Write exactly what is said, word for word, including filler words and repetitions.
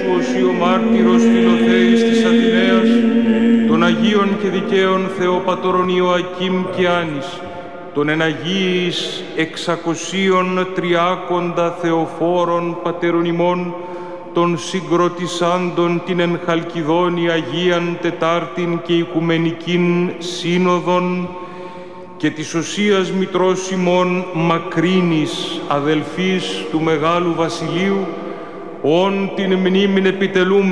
ο μάρτυρος Φιλοθέης της Αθηναίας, των Αγίων και Δικαίων Θεοπατώρων Ιωακήμ και Άνης, των εναγίης εξακοσίων τριάκοντα Θεοφόρων πατέρων ημών, των συγκροτησάντων την εν Χαλκιδόνη Αγίαν Τετάρτην και Οικουμενικήν Σύνοδον, και της Οσίας Μητρός ημών Μακρύνης, αδελφής του Μεγάλου Βασιλείου, όν την μνήμην επιτελούμε